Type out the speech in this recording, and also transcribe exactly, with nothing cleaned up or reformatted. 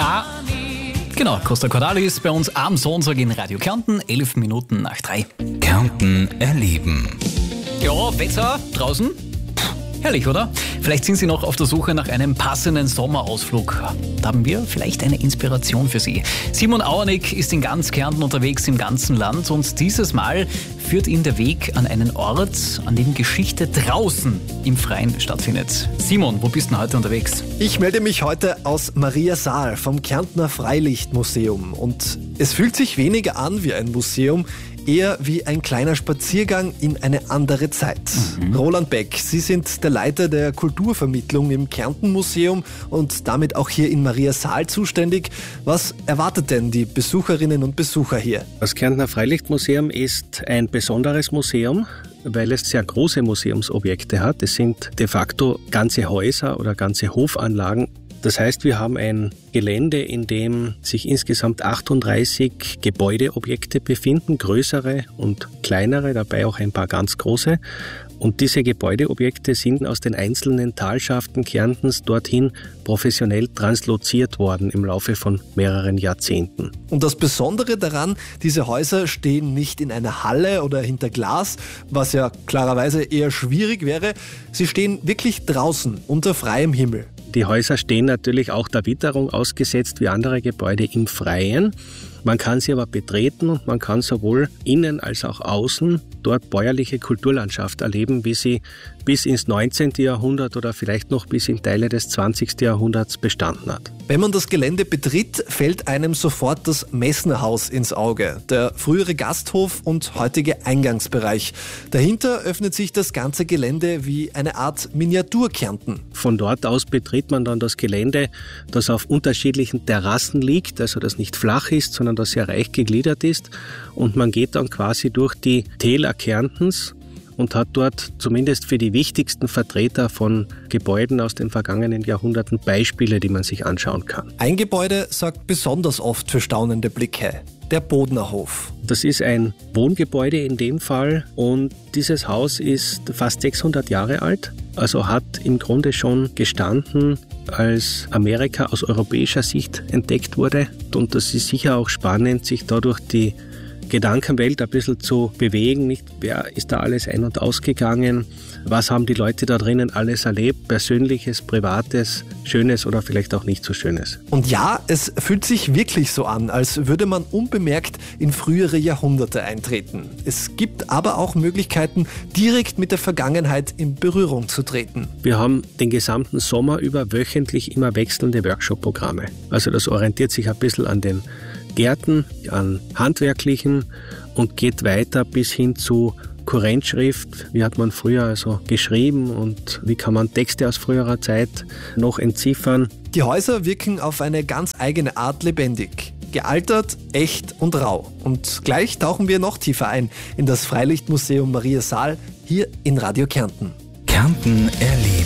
Ah, genau, Costa Cordalis bei uns am Sonntag in Radio Kärnten, elf Minuten nach drei. Kärnten erleben. Ja, Wetter draußen. Herrlich, oder? Vielleicht sind Sie noch auf der Suche nach einem passenden Sommerausflug. Da haben wir vielleicht eine Inspiration für Sie. Simon Auernick ist in ganz Kärnten unterwegs im ganzen Land und dieses Mal führt ihn der Weg an einen Ort, an dem Geschichte draußen im Freien stattfindet. Simon, wo bist du denn heute unterwegs? Ich melde mich heute aus Mariasaal vom Kärntner Freilichtmuseum und es fühlt sich weniger an wie ein Museum, eher wie ein kleiner Spaziergang in eine andere Zeit. Mhm. Roland Beck, Sie sind der Leiter der Kulturvermittlung im Kärnten-Museum und damit auch hier in Mariasaal zuständig. Was erwartet denn die Besucherinnen und Besucher hier? Das Kärntner Freilichtmuseum ist ein besonderes Museum, weil es sehr große Museumsobjekte hat. Es sind de facto ganze Häuser oder ganze Hofanlagen. Das heißt, wir haben ein Gelände, in dem sich insgesamt achtunddreißig Gebäudeobjekte befinden, größere und kleinere, dabei auch ein paar ganz große. Und diese Gebäudeobjekte sind aus den einzelnen Talschaften Kärntens dorthin professionell transloziert worden im Laufe von mehreren Jahrzehnten. Und das Besondere daran, diese Häuser stehen nicht in einer Halle oder hinter Glas, was ja klarerweise eher schwierig wäre. Sie stehen wirklich draußen, unter freiem Himmel. Die Häuser stehen natürlich auch der Witterung ausgesetzt wie andere Gebäude im Freien. Man kann sie aber betreten und man kann sowohl innen als auch außen dort bäuerliche Kulturlandschaft erleben, wie sie bis ins neunzehnten Jahrhundert oder vielleicht noch bis in Teile des zwanzigsten Jahrhunderts bestanden hat. Wenn man das Gelände betritt, fällt einem sofort das Messnerhaus ins Auge, der frühere Gasthof und heutige Eingangsbereich. Dahinter öffnet sich das ganze Gelände wie eine Art Miniatur-Kärnten. Von dort aus betritt man dann das Gelände, das auf unterschiedlichen Terrassen liegt, also das nicht flach ist, sondern das sehr reich gegliedert ist, und man geht dann quasi durch die Täler Kärntens und hat dort zumindest für die wichtigsten Vertreter von Gebäuden aus den vergangenen Jahrhunderten Beispiele, die man sich anschauen kann. Ein Gebäude sorgt besonders oft für staunende Blicke: der Bodnerhof. Das ist ein Wohngebäude in dem Fall und dieses Haus ist fast sechshundert Jahre alt, also hat im Grunde schon gestanden, als Amerika aus europäischer Sicht entdeckt wurde. Und das ist sicher auch spannend, sich dadurch die Gedankenwelt ein bisschen zu bewegen. Nicht, wer ist da alles ein- und ausgegangen? Was haben die Leute da drinnen alles erlebt? Persönliches, Privates, Schönes oder vielleicht auch nicht so Schönes. Und ja, es fühlt sich wirklich so an, als würde man unbemerkt in frühere Jahrhunderte eintreten. Es gibt aber auch Möglichkeiten, direkt mit der Vergangenheit in Berührung zu treten. Wir haben den gesamten Sommer über wöchentlich immer wechselnde Workshop-Programme. Also das orientiert sich ein bisschen an den Gärten, an handwerklichen und geht weiter bis hin zu Kurrentschrift. Wie hat man früher also geschrieben und wie kann man Texte aus früherer Zeit noch entziffern? Die Häuser wirken auf eine ganz eigene Art lebendig. Gealtert, echt und rau. Und gleich tauchen wir noch tiefer ein in das Freilichtmuseum Mariasaal hier in Radio Kärnten. Kärnten erleben.